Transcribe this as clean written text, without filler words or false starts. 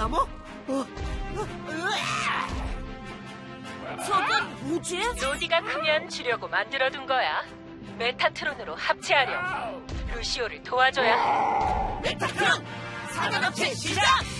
암호? 저건 뭐지? 로디가 크면 주려고 만들어둔 거야. 메타트론으로 합체하려. 루시오를 도와줘야 해. 메타트론! 사단합체 시작!